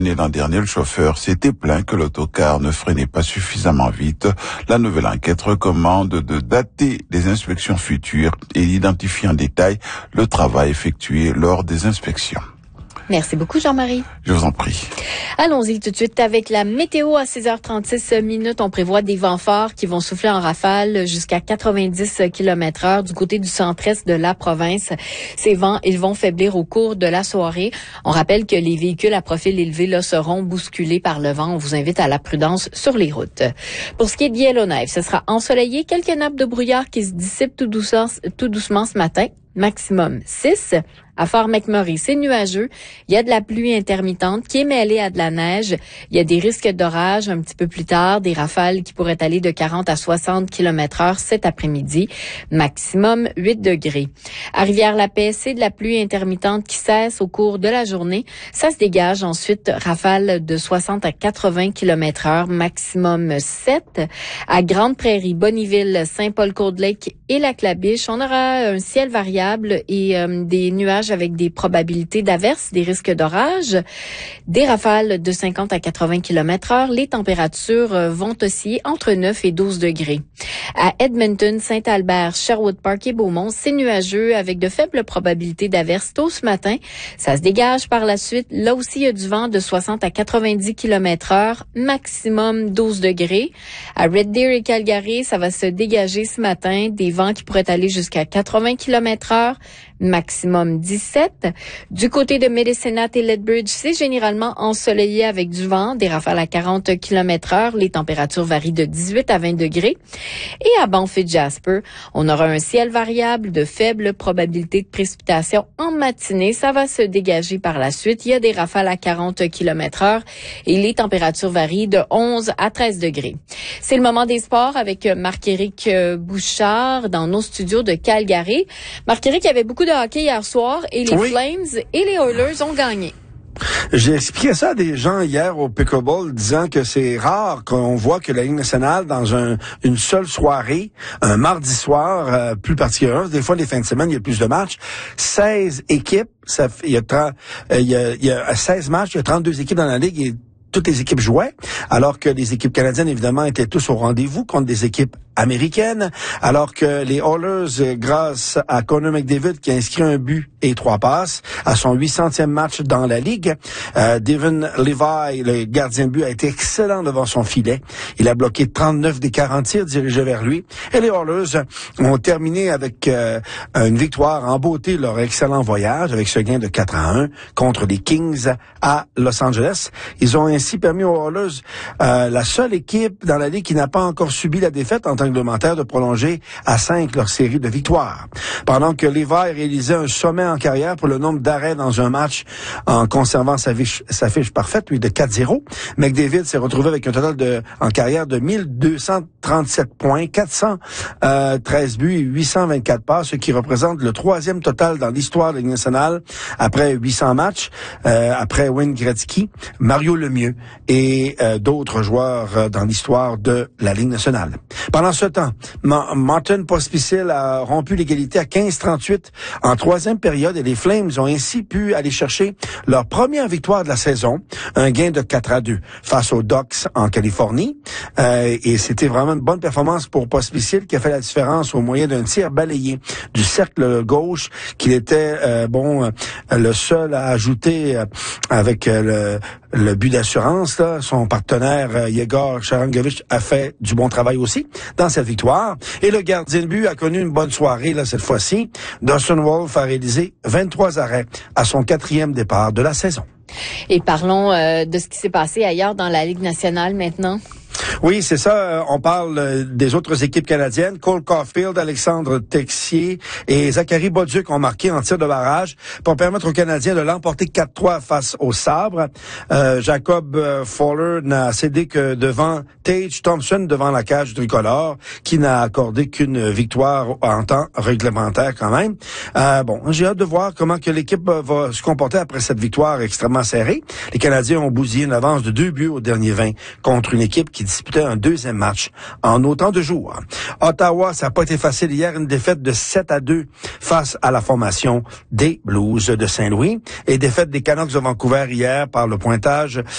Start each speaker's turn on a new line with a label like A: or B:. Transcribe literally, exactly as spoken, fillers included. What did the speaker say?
A: L'an dernier, le chauffeur s'était plaint que l'autocar ne freinait pas suffisamment vite. La nouvelle enquête recommande de dater les inspections futures et d'identifier en détail le travail effectué lors des inspections.
B: Merci beaucoup, Jean-Marie.
A: Je vous en prie.
B: Allons-y tout de suite avec la météo à six heures trente-six minutes. On prévoit des vents forts qui vont souffler en rafale jusqu'à quatre-vingt-dix kilomètres heure du côté du centre-est de la province. Ces vents, ils vont faiblir au cours de la soirée. On rappelle que les véhicules à profil élevé là seront bousculés par le vent. On vous invite à la prudence sur les routes. Pour ce qui est de Yellowknife, ce sera ensoleillé. Quelques nappes de brouillard qui se dissipent tout doucement, tout doucement ce matin. Maximum six. À Fort McMurray, c'est nuageux. Il y a de la pluie intermittente qui est mêlée à de la neige. Il y a des risques d'orage un petit peu plus tard, des rafales qui pourraient aller de quarante à soixante kilomètres heure cet après-midi. Maximum huit degrés. À Rivière-la-Paix, c'est de la pluie intermittente qui cesse au cours de la journée. Ça se dégage ensuite, rafale de soixante à quatre-vingts kilomètres heure, maximum sept. À Grande-Prairie, Bonnyville, Saint-Paul-Côte-Lake et la Clabiche, on aura un ciel variable et euh, des nuages avec des probabilités d'averses, des risques d'orage, des rafales de cinquante à quatre-vingts kilomètres heure. Les températures vont osciller entre neuf et douze degrés. À Edmonton, Saint-Albert, Sherwood Park et Beaumont, c'est nuageux avec de faibles probabilités d'averses tôt ce matin. Ça se dégage par la suite. Là aussi, il y a du vent de soixante à quatre-vingt-dix kilomètres heure, maximum douze degrés. À Red Deer et Calgary, ça va se dégager ce matin. Des vents qui pourraient aller jusqu'à quatre-vingts kilomètres heure, maximum dix-sept. Du côté de Medicine Hat et Lethbridge, c'est généralement ensoleillé avec du vent, des rafales à quarante kilomètres heure. Les températures varient de dix-huit à vingt degrés. Et à Banff et Jasper, on aura un ciel variable de faible probabilité de précipitation en matinée. Ça va se dégager par la suite. Il y a des rafales à quarante kilomètres heure et les températures varient de onze à treize degrés. C'est le moment des sports avec Marc-Éric Bouchard dans nos studios de Calgary. Marc-Éric, il y avait beaucoup de hockey hier soir et les
C: oui.
B: Flames et les Oilers ont gagné.
C: J'ai expliqué ça à des gens hier au Pickleball, disant que c'est rare qu'on voit que la Ligue nationale, dans un, une seule soirée, un mardi soir, euh, plus particulièrement, des fois les fins de semaine, il y a plus de matchs, seize équipes, ça fait, il y a trente, euh, il y a, il y a seize matchs, il y a trente-deux équipes dans la Ligue et toutes les équipes jouaient, alors que les équipes canadiennes, évidemment, étaient tous au rendez-vous contre des équipes américaines, alors que les Oilers, grâce à Connor McDavid, qui a inscrit un but et trois passes à son huit centième match dans la Ligue, euh, Devon Levi, le gardien de but, a été excellent devant son filet. Il a bloqué trente-neuf des quarante tirs dirigés vers lui. Et les Oilers ont terminé avec euh, une victoire en beauté leur excellent voyage, avec ce gain de quatre à un contre les Kings à Los Angeles. Ils ont ainsi permis aux Oilers, euh, la seule équipe dans la Ligue qui n'a pas encore subi la défaite en réglementaire, de prolonger à cinq leur série de victoires. Pendant que Levi réalisait un sommet en carrière pour le nombre d'arrêts dans un match en conservant sa fiche, sa fiche parfaite, lui, de quatre zéro, McDavid s'est retrouvé avec un total de, en carrière de mille deux cent trente-sept points, quatre cent treize buts et huit cent vingt-quatre passes, ce qui représente le troisième total dans l'histoire de la Ligue nationale après huit cents matchs, euh, après Wayne Gretzky, Mario Lemieux et euh, d'autres joueurs dans l'histoire de la Ligue nationale. Pendant ce temps, Ma- Martin Pospisil a rompu l'égalité à quinze trente-huit en troisième période et les Flames ont ainsi pu aller chercher leur première victoire de la saison, un gain de quatre à deux face aux Ducks en Californie. Euh, et c'était vraiment une bonne performance pour Pospisil qui a fait la différence au moyen d'un tir balayé du cercle gauche qu'il était euh, bon euh, le seul à ajouter euh, avec euh, le, le but d'assurance. Là. Son partenaire euh, Yegor Sharangovich a fait du bon travail aussi dans cette victoire. Et le gardien de but a connu une bonne soirée là cette fois-ci. Dustin Wolf a réalisé vingt-trois arrêts à son quatrième départ de la saison.
B: Et parlons euh, de ce qui s'est passé ailleurs dans la Ligue nationale maintenant.
C: Oui, c'est ça. On parle des autres équipes canadiennes. Cole Caulfield, Alexandre Texier et Zachary Bolduc ont marqué en tir de barrage pour permettre aux Canadiens de l'emporter quatre trois face au Sabre. Euh, Jacob Fowler n'a cédé que devant Tage Thompson devant la cage tricolore, qui n'a accordé qu'une victoire en temps réglementaire quand même. Euh, bon, j'ai hâte de voir comment que l'équipe va se comporter après cette victoire extrêmement serrée. Les Canadiens ont bousillé une avance de deux buts au dernier vingt contre une équipe qui disputait un deuxième match en autant de jours. Ottawa, ça n'a pas été facile hier, une défaite de sept à deux face à la formation des Blues de Saint-Louis et défaite des Canucks de Vancouver hier par le pointage